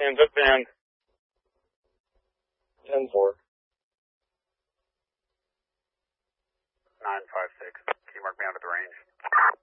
Transit band. 10-4. 956. Can you mark me out at the range?